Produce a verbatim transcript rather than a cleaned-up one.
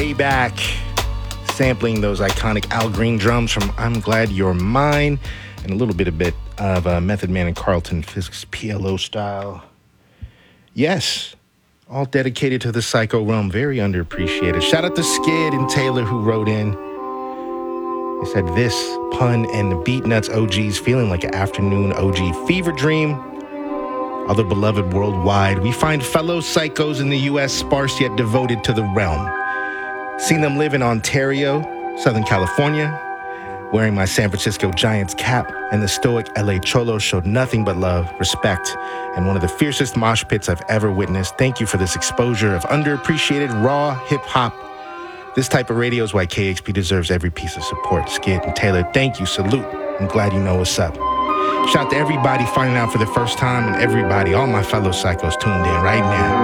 Payback, sampling those iconic Al Green drums from I'm Glad You're Mine, and a little bit a bit of uh, Method Man and Carlton Fisk's P L O style. Yes, all dedicated to the Psycho Realm, very underappreciated. Shout out to Skid and Taylor who wrote in. They said this, Pun and the Beatnuts O Gs feeling like an afternoon O G fever dream. Other beloved worldwide, we find fellow psychos in the U S sparse yet devoted to the realm. Seen them live in Ontario, Southern California, wearing my San Francisco Giants cap, and the stoic L A Cholos showed nothing but love, respect, and one of the fiercest mosh pits I've ever witnessed. Thank you for this exposure of underappreciated raw hip-hop. This type of radio is why K X P deserves every piece of support. Skid and Taylor, thank you, salute. I'm glad you know what's up. Shout out to everybody finding out for the first time and everybody, all my fellow psychos tuned in right now.